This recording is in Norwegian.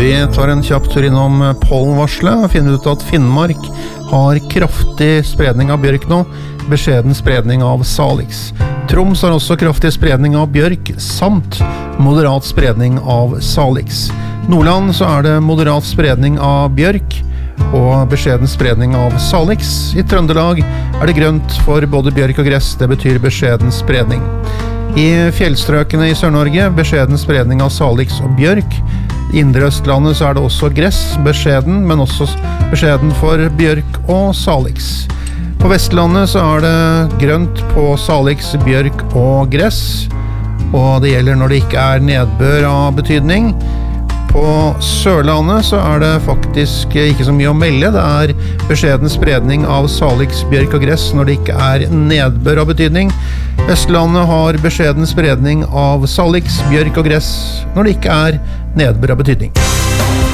Vi tar en kjapp tur innom pollenvarselet og finner ut at Finnmark har kraftig spredning av bjørk nå, beskjeden spredning av salix. Troms har også kraftig spredning av bjørk, samt moderat spredning av salix. Nordland så er det moderat spredning av bjørk og beskjeden spredning av salix. I Trøndelag er det grønt for både bjørk og gress, det betyr beskjeden spredning. I fjellstrøkene i Sør-Norge, beskjeden spredning av salix og bjørk. I Indre Østlandet så er det også gress, beskjeden, men også beskjeden for bjørk og salix. På Vestlandet så er det grønt på salix, bjørk og gress, og det gjelder når det ikke er nedbør av betydning. På Sørlandet så er det faktisk ikke så mye å melde, det er beskjeden spredning av salix, bjørk og gress når det ikke er nedbør av betydning. Østlandet har beskjeden spredning av salix, bjørk og gress når det ikke er nedbør av betydning.